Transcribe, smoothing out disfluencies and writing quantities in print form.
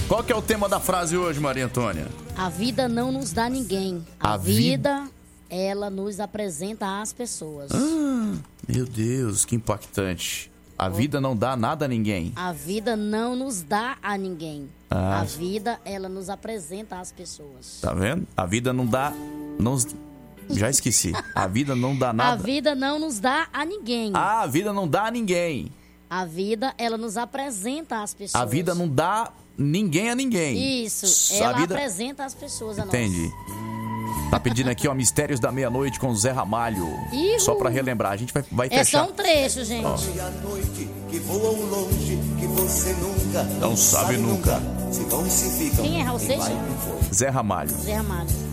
Qual que é o tema da frase hoje, Maria Antônia? A vida não nos dá ninguém. A vida, ela nos apresenta às pessoas. Meu Deus, que impactante. A vida não dá nada a ninguém. A vida não nos dá a ninguém. A vida, ela nos apresenta às pessoas. Tá vendo? A vida não dá... Já esqueci. A vida não dá nada. A vida não nos dá a ninguém. A vida não dá a ninguém. A vida, ela nos apresenta às pessoas. A vida não dá ninguém a ninguém. Isso, ela apresenta às pessoas a nós. Entendi. Tá pedindo aqui, ó, Mistérios da Meia-Noite com Zé Ramalho. Só pra relembrar, a gente vai fechar. É só um trecho, gente. Que voam longe, que você nunca não sabe nunca. Se vão e se ficam. Quem é Raul Seixas? Zé Ramalho. Zé Ramalho.